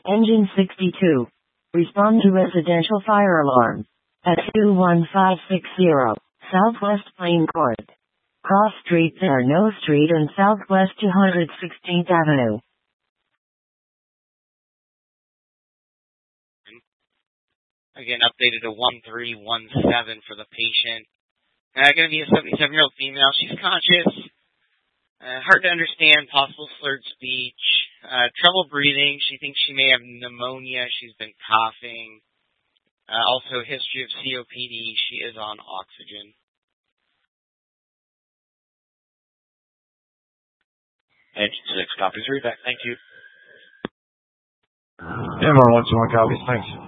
Engine 62. Respond to residential fire alarm. At 21560, Southwest Plain Court. Cross Street there, No Street and Southwest 216th Avenue. Again, updated to 1317 for the patient. Going to be a 77-year-old female. She's conscious. Hard to understand. Possible slurred speech. Trouble breathing. She thinks she may have pneumonia. She's been coughing. Also, history of COPD. She is on oxygen. Engine 6 copies. Read back. Thank you. MR121 copies. Thanks.